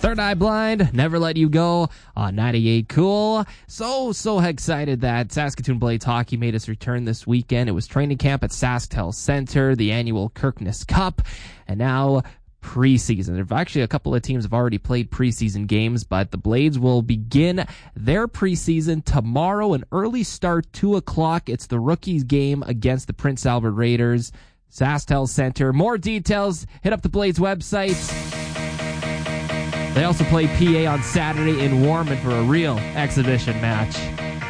Third Eye Blind, Never Let You Go on 98 Cool. So excited that Saskatoon Blades hockey made its return this weekend. It was training camp at SaskTel Center, the annual Kirkness Cup, and now preseason. There are actually a couple of teams have already played preseason games, but the Blades will begin their preseason tomorrow, an early start, 2 o'clock. It's the rookies game against the Prince Albert Raiders. SaskTel Center. More details, hit up the Blades website. They also play PA on Saturday in Warman for a real exhibition match.